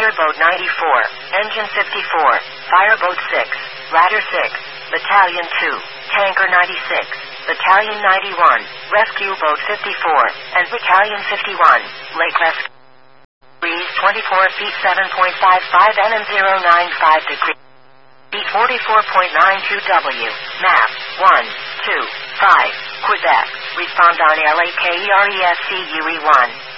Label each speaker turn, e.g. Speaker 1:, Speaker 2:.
Speaker 1: Fireboat 94, Engine 54, Fireboat 6, Ladder 6, Battalion 2, Tanker 96, Battalion 91, Rescue Boat 54, and Battalion 51, Lake Rescue. 24 feet 7.55 nm 095 degrees. Beat 44.92 W. Map 125, Quebec. Respond on LAKERESCUE 1.